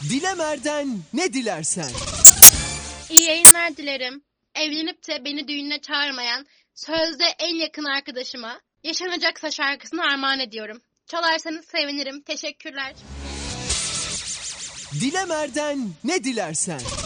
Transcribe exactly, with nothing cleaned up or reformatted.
Dilemer'den ne dilersen. İyi yayınlar dilerim. Evlenip de beni düğününe çağırmayan, sözde en yakın arkadaşıma Yaşanacaksa şarkısını armağan ediyorum. Çalarsanız sevinirim. Teşekkürler. Dilemer'den ne dilersen.